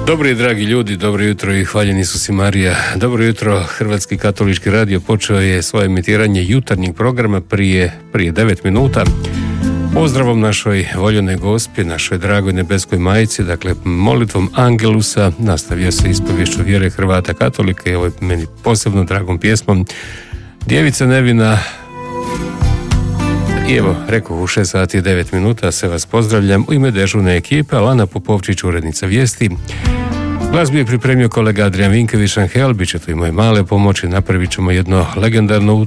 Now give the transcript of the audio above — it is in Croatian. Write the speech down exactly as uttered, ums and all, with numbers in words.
Dobro i dragi ljudi, dobro jutro i hvaljen Isus i Marija. Dobro jutro, Hrvatski katolički radio počeo je svoje emitiranje jutarnjeg programa prije, prije devet minuta. Pozdravom našoj voljenoj gospi, našoj dragoj nebeskoj majici, dakle molitvom Angelusa, nastavio se ispovješću vjere Hrvata katolika i ovo je meni posebno dragom pjesmom Djevica nevina. I evo, rekao u šest sati i devet minuta se vas pozdravljam u ime dežurne ekipe, Alana Popovčić, urednica vijesti. Glazbu je pripremio kolega Adrian Vinković Angel, bit će to i moje male pomoći, napravit ćemo jedno legendarno